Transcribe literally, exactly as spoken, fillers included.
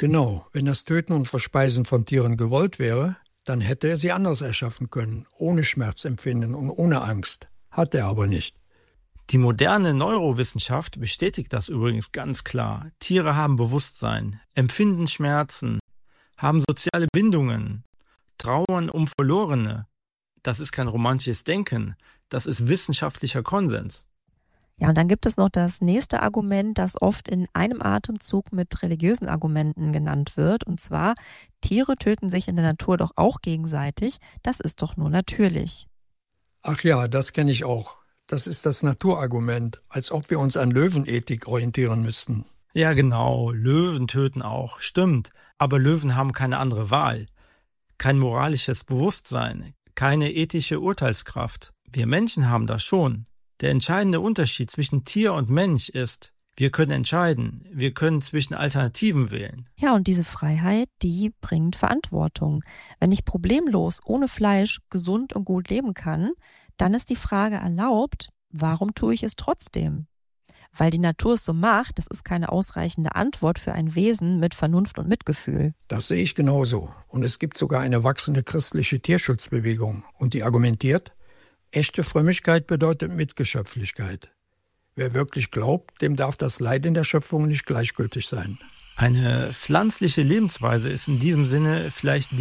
Genau, wenn das Töten und Verspeisen von Tieren gewollt wäre, dann hätte er sie anders erschaffen können, ohne Schmerzempfinden und ohne Angst. Hat er aber nicht. Die moderne Neurowissenschaft bestätigt das übrigens ganz klar. Tiere haben Bewusstsein, empfinden Schmerzen, haben soziale Bindungen, trauern um Verlorene. Das ist kein romantisches Denken, das ist wissenschaftlicher Konsens. Ja, und dann gibt es noch das nächste Argument, das oft in einem Atemzug mit religiösen Argumenten genannt wird. Und zwar, Tiere töten sich in der Natur doch auch gegenseitig. Das ist doch nur natürlich. Ach ja, das kenne ich auch. Das ist das Naturargument, als ob wir uns an Löwenethik orientieren müssten. Ja genau, Löwen töten auch, stimmt. Aber Löwen haben keine andere Wahl. Kein moralisches Bewusstsein, keine ethische Urteilskraft. Wir Menschen haben das schon. Der entscheidende Unterschied zwischen Tier und Mensch ist, wir können entscheiden, wir können zwischen Alternativen wählen. Ja, und diese Freiheit, die bringt Verantwortung. Wenn ich problemlos ohne Fleisch gesund und gut leben kann, dann ist die Frage erlaubt, warum tue ich es trotzdem? Weil die Natur es so macht, das ist keine ausreichende Antwort für ein Wesen mit Vernunft und Mitgefühl. Das sehe ich genauso. Und es gibt sogar eine wachsende christliche Tierschutzbewegung. Und die argumentiert, echte Frömmigkeit bedeutet Mitgeschöpflichkeit. Wer wirklich glaubt, dem darf das Leid in der Schöpfung nicht gleichgültig sein. Eine pflanzliche Lebensweise ist in diesem Sinne vielleicht die